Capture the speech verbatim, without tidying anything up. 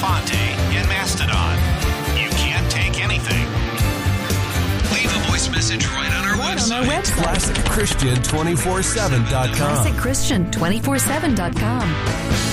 Fonte, and Mastodon. You can't take anything. Leave a voice message right on our right website. On our website. classic christian two four seven dot com. classic christian two four seven dot com.